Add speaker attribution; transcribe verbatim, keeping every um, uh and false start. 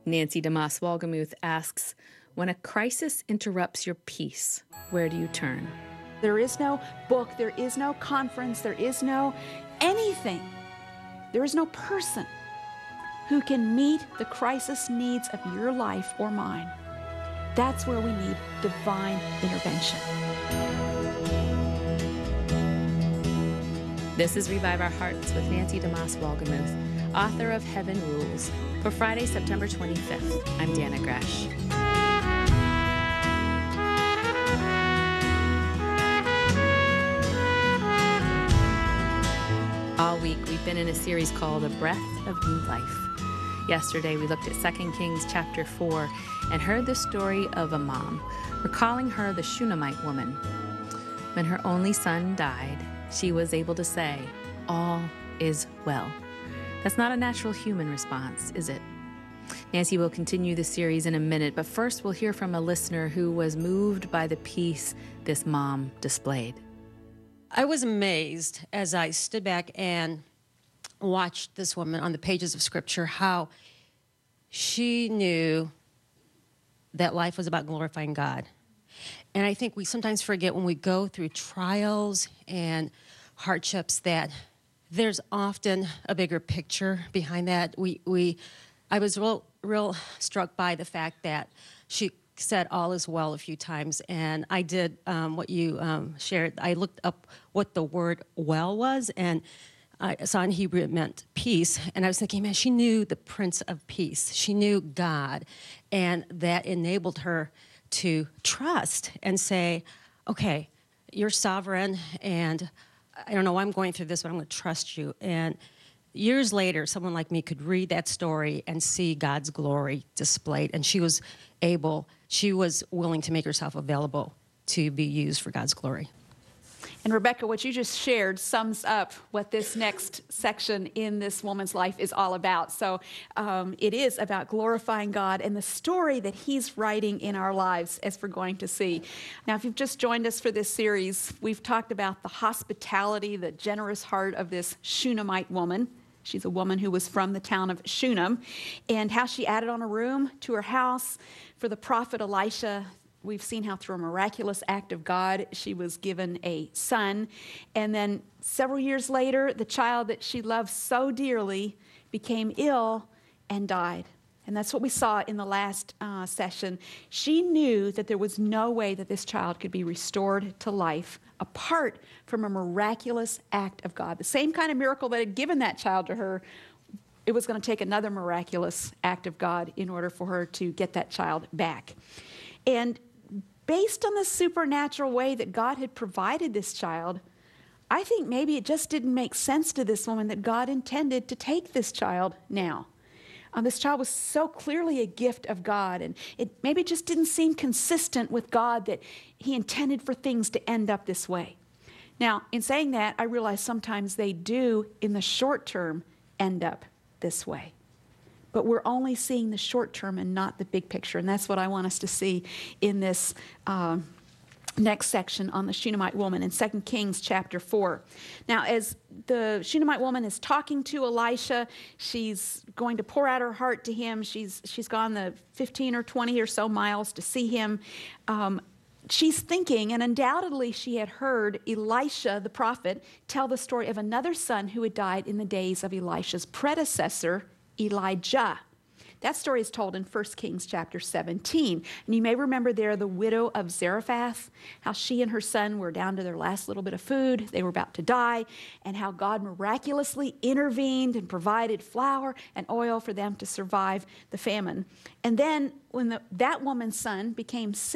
Speaker 1: Nancy DeMoss Wolgemuth asks, when a crisis interrupts your peace, where do you turn?
Speaker 2: There is no book, there is no conference, there is no anything. There is no person who can meet the crisis needs of your life or mine. That's where we need divine intervention.
Speaker 1: This is Revive Our Hearts with Nancy DeMoss Wolgemuth, author of Heaven Rules, for Friday, September twenty-fifth. I'm Dana Gresh. All week, we've been in a series called A Breath of New Life. Yesterday, we looked at Second Kings chapter four and heard the story of a mom. We're calling her the Shunammite woman. When her only son died, she was able to say, all is well. That's not a natural human response, is it? Nancy will continue the series in a minute, but first we'll hear from a listener who was moved by the peace this mom displayed.
Speaker 3: I was amazed as I stood back and watched this woman on the pages of Scripture, how she knew that life was about glorifying God. And I think we sometimes forget when we go through trials and hardships that there's often a bigger picture behind that. We, we, I was real, real struck by the fact that she said all is well a few times, and I did um, what you um, shared. I looked up what the word well was, and I saw in Hebrew it meant peace, and I was thinking, man, she knew the Prince of Peace. She knew God, and that enabled her to trust and say, okay, you're sovereign, and I don't know why I'm going through this, but I'm going to trust you. And years later, someone like me could read that story and see God's glory displayed, and she was able, she was willing to make herself available to be used for God's glory.
Speaker 2: And Rebecca, what you just shared sums up what this next section in this woman's life is all about. So um, it is about glorifying God and the story that he's writing in our lives, as we're going to see. Now, if you've just joined us for this series, we've talked about the hospitality, the generous heart of this Shunammite woman. She's a woman who was from the town of Shunem, and how she added on a room to her house for the prophet Elisha. We've seen how through a miraculous act of God, she was given a son. And then several years later, the child that she loved so dearly became ill and died. And that's what we saw in the last uh, session. She knew that there was no way that this child could be restored to life apart from a miraculous act of God. The same kind of miracle that had given that child to her, it was going to take another miraculous act of God in order for her to get that child back. And based on the supernatural way that God had provided this child, I think maybe it just didn't make sense to this woman that God intended to take this child now. Um, this child was so clearly a gift of God, and it maybe just didn't seem consistent with God that he intended for things to end up this way. Now, in saying that, I realize sometimes they do, in the short term, end up this way. But we're only seeing the short term and not the big picture. And that's what I want us to see in this uh, next section on the Shunammite woman in Second Kings chapter four. Now, as the Shunammite woman is talking to Elisha, she's going to pour out her heart to him. She's, she's gone the fifteen or twenty or so miles to see him. Um, she's thinking, and undoubtedly she had heard Elisha, the prophet, tell the story of another son who had died in the days of Elisha's predecessor, Elijah. That story is told in First Kings chapter seventeen. And you may remember there the widow of Zarephath, how she and her son were down to their last little bit of food. They were about to die, and how God miraculously intervened and provided flour and oil for them to survive the famine. And then when the, that woman's son became sick,